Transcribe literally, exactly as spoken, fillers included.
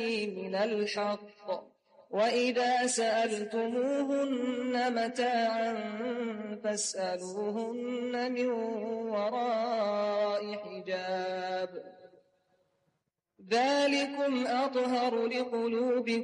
من الحق وإذا سألتموهن متاعا فاسألوهن من وراء حجاب ذلكم أطهر لقلوبكم